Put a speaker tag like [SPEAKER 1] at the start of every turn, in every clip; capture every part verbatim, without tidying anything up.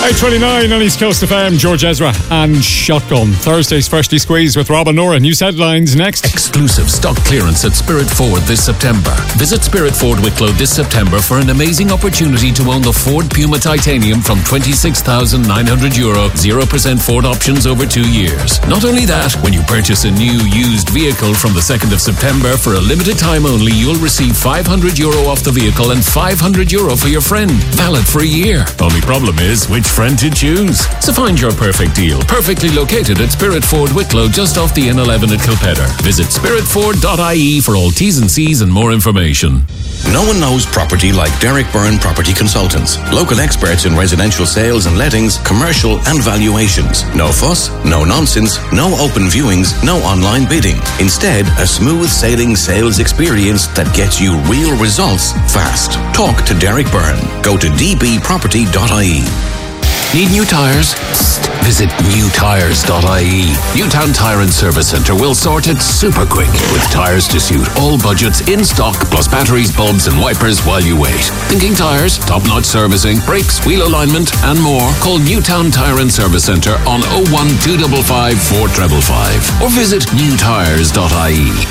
[SPEAKER 1] eight twenty-nine on East Coast F M, George Ezra and Shotgun. Thursday's Freshly Squeezed with Rob and Nora. News headlines next.
[SPEAKER 2] Exclusive stock clearance at Spirit Ford this September. Visit Spirit Ford Wicklow this September for an amazing opportunity to own the Ford Puma Titanium from twenty-six thousand nine hundred euro, zero percent Ford options over two years. Not only that, when you purchase a new used vehicle from the second of September, for a limited time only, you'll receive five hundred euro off the vehicle and five hundred euro for your friend. Valid for a year. Only problem is, which friend to choose? So find your perfect deal. Perfectly located at Spirit Ford Wicklow, just off the N eleven at Kilpedder. Visit spirit ford dot I E for all T's and C's and more information.
[SPEAKER 3] No one knows property like Derek Byrne Property Consultants. Local experts in residential sales and lettings, commercial and valuations. No fuss, no nonsense, no open viewings, no online bidding. Instead, a smooth sailing sales experience that gets you real results fast. Talk to Derek Byrne. Go to d b property dot I E.
[SPEAKER 2] Need new tyres? Psst. Visit new tyres dot I E. Newtown Tyre and Service Centre will sort it super quick with tyres to suit all budgets in stock, plus batteries, bulbs and wipers while you wait. Thinking tyres, top-notch servicing, brakes, wheel alignment and more? Call Newtown Tyre and Service Centre on oh one two five five, four five five or visit new tyres dot I E.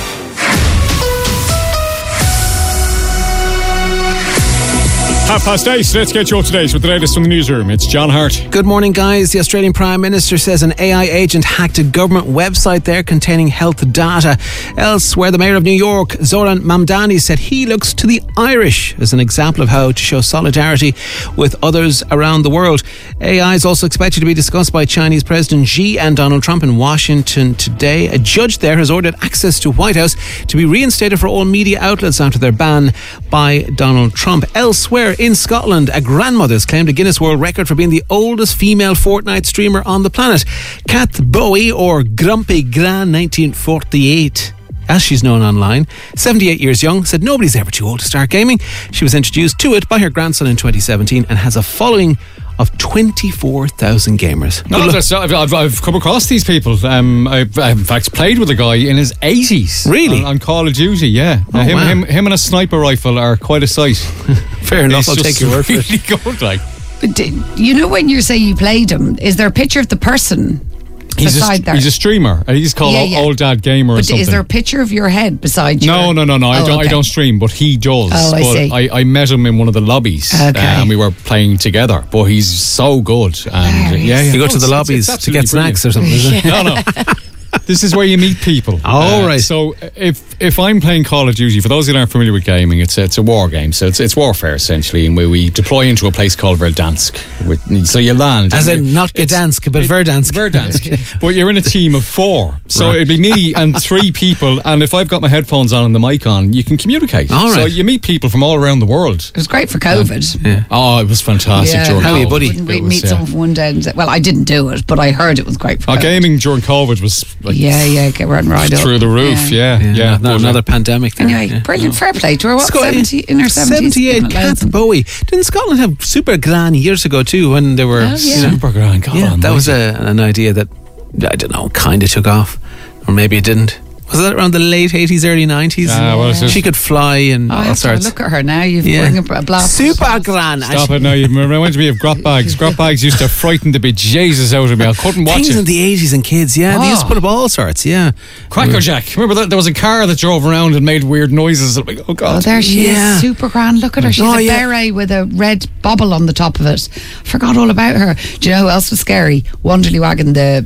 [SPEAKER 1] Half past eight, let's get you up to date with the latest from the newsroom. It's John Hart.
[SPEAKER 4] Good morning, guys. The Australian Prime Minister says an A I agent hacked a government website there containing health data. Elsewhere, the Mayor of New York, Zoran Mamdani, said he looks to the Irish as an example of how to show solidarity with others around the world. A I is also expected to be discussed by Chinese President Xi and Donald Trump in Washington today. A judge there has ordered access to White House to be reinstated for all media outlets after their ban by Donald Trump. Elsewhere, in Scotland, a grandmother's claimed a Guinness World Record for being the oldest female Fortnite streamer on the planet. Kath Bowie, or Grumpy Gran nineteen forty-eight, as she's known online, seventy-eight years young, said nobody's ever too old to start gaming. She was introduced to it by her grandson in twenty seventeen and has a following of twenty-four thousand gamers.
[SPEAKER 1] No, that's, I've, I've, I've come across these people. Um, I've, I've in fact played with a guy in his eighties.
[SPEAKER 4] Really?
[SPEAKER 1] On, on Call of Duty, yeah.
[SPEAKER 4] Oh,
[SPEAKER 1] uh, him,
[SPEAKER 4] wow.
[SPEAKER 1] him, him and a sniper rifle are quite a sight.
[SPEAKER 4] Fair enough, I'll
[SPEAKER 1] It's
[SPEAKER 4] take
[SPEAKER 1] just
[SPEAKER 4] your word for it.
[SPEAKER 1] really good, like.
[SPEAKER 5] But did, you know when you say you played him, is there a picture of the person
[SPEAKER 1] He's
[SPEAKER 5] beside
[SPEAKER 1] a,
[SPEAKER 5] there?
[SPEAKER 1] he's a streamer. He's called
[SPEAKER 5] Yeah,
[SPEAKER 1] Old,
[SPEAKER 5] yeah.
[SPEAKER 1] Old Dad Gamer or
[SPEAKER 5] But
[SPEAKER 1] something.
[SPEAKER 5] is there a picture of your head beside you?
[SPEAKER 1] No, no, no, no. I
[SPEAKER 5] Oh,
[SPEAKER 1] don't. I
[SPEAKER 5] okay.
[SPEAKER 1] don't stream, but he does.
[SPEAKER 5] Oh, I
[SPEAKER 1] but
[SPEAKER 5] see.
[SPEAKER 1] I, I met him in one of the lobbies,
[SPEAKER 5] Okay.
[SPEAKER 1] uh, and we were playing together. But he's so good. And
[SPEAKER 5] Very.
[SPEAKER 1] yeah, yeah,
[SPEAKER 4] You go
[SPEAKER 1] no,
[SPEAKER 4] to the
[SPEAKER 1] it's-
[SPEAKER 4] lobbies
[SPEAKER 1] it's
[SPEAKER 4] to get
[SPEAKER 1] absolutely
[SPEAKER 4] snacks or something, is it?
[SPEAKER 1] brilliant. No, no. This is where you meet people.
[SPEAKER 4] Oh, right.
[SPEAKER 1] So if if I'm playing Call of Duty, for those who aren't familiar with gaming, it's a, it's a war game. So it's it's warfare essentially, and where we deploy into a place called Verdansk. With- So you land,
[SPEAKER 4] As
[SPEAKER 1] and
[SPEAKER 4] in
[SPEAKER 1] it-
[SPEAKER 4] not
[SPEAKER 1] it's-
[SPEAKER 4] Gdansk, but
[SPEAKER 1] it-
[SPEAKER 4] Verdansk.
[SPEAKER 1] Verdansk. But you're in a team of four, so
[SPEAKER 4] Right.
[SPEAKER 1] it'd be me and three people. And if I've got my headphones on and the mic on, you can communicate.
[SPEAKER 4] All right.
[SPEAKER 1] So you meet people from all around the world.
[SPEAKER 5] It was great for COVID.
[SPEAKER 4] Yeah.
[SPEAKER 1] Oh, it was fantastic.
[SPEAKER 5] Yeah.
[SPEAKER 1] during
[SPEAKER 4] How are you,
[SPEAKER 1] COVID.
[SPEAKER 4] buddy?
[SPEAKER 5] Wouldn't we
[SPEAKER 1] It was,
[SPEAKER 5] meet
[SPEAKER 1] yeah.
[SPEAKER 5] someone from one day and say, well, I didn't do it, but I heard it was great for
[SPEAKER 1] Our
[SPEAKER 5] COVID.
[SPEAKER 1] gaming during COVID was like
[SPEAKER 5] Yeah, yeah, get right, right up.
[SPEAKER 1] through the roof. Yeah, yeah.
[SPEAKER 4] Yeah, not
[SPEAKER 1] But, uh,
[SPEAKER 4] another pandemic there.
[SPEAKER 5] Anyway,
[SPEAKER 4] yeah.
[SPEAKER 5] brilliant, fair play to her. What,
[SPEAKER 4] Scot-
[SPEAKER 5] seventy, in her seventies?
[SPEAKER 4] seventy-eight, Kath Bowie. Didn't Scotland have Super Gran years ago too when they were...
[SPEAKER 5] Oh, yeah.
[SPEAKER 4] you know,
[SPEAKER 1] Super grand. God
[SPEAKER 4] yeah, that
[SPEAKER 1] almighty.
[SPEAKER 4] was a, an idea that, I don't know, kind of took off. Or maybe it didn't. Was that around the late eighties, early nineties?
[SPEAKER 1] Ah, well, it's just-
[SPEAKER 4] She could fly and
[SPEAKER 5] Oh, I
[SPEAKER 4] all
[SPEAKER 5] have to
[SPEAKER 4] sorts.
[SPEAKER 5] look at her now. You've
[SPEAKER 4] Yeah.
[SPEAKER 5] bring a, a blast.
[SPEAKER 4] Super Gran.
[SPEAKER 1] Stop it now. You reminds me of grot bags. Grot bags used to frighten the bejesus out of me. I couldn't watch
[SPEAKER 4] Things
[SPEAKER 1] it.
[SPEAKER 4] in the eighties and kids, yeah. They used to
[SPEAKER 5] Oh.
[SPEAKER 4] put up all sorts, yeah.
[SPEAKER 1] Crackerjack. Remember that? There was a car that drove around and made weird noises. I'm like, oh,
[SPEAKER 5] Oh,
[SPEAKER 1] God.
[SPEAKER 5] there she
[SPEAKER 4] Yeah.
[SPEAKER 5] is. Super grand. Look at her. She's
[SPEAKER 4] Oh,
[SPEAKER 5] a
[SPEAKER 4] yeah.
[SPEAKER 5] beret with a red bobble on the top of it. Forgot all about her. Do you know who else was scary? Wonderly Wagon, the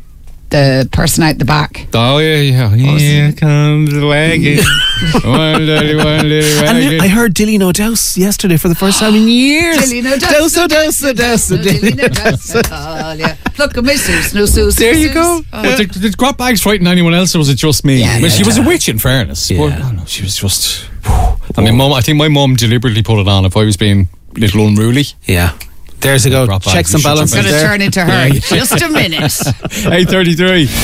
[SPEAKER 5] the person out the back.
[SPEAKER 1] Oh, yeah, yeah. Here comes the wagon. One little, one little
[SPEAKER 4] And
[SPEAKER 1] wagon.
[SPEAKER 4] I heard Dilly No Douse yesterday for the first time in years.
[SPEAKER 5] Dilly No Douse.
[SPEAKER 4] Douse, oh, Douse, oh, Douse, oh, Dilly No Douse.
[SPEAKER 5] Look at me, Sus, no Sus.
[SPEAKER 4] There you go.
[SPEAKER 1] But did, did grot bags frighten anyone else, or was it just me?
[SPEAKER 5] Yeah,
[SPEAKER 1] I mean,
[SPEAKER 5] yeah,
[SPEAKER 1] she was a
[SPEAKER 5] yeah.
[SPEAKER 1] witch, in fairness.
[SPEAKER 4] Yeah.
[SPEAKER 1] But, oh, no, she was just... I mean, mum, I think my mum deliberately put it on if I was being a little unruly.
[SPEAKER 4] Yeah. There's a go.
[SPEAKER 1] Drop back,
[SPEAKER 4] Checks
[SPEAKER 1] you
[SPEAKER 4] and
[SPEAKER 1] shut your
[SPEAKER 4] balances
[SPEAKER 5] Going to
[SPEAKER 4] there.
[SPEAKER 5] turn into her. Just a minute.
[SPEAKER 1] eight thirty-three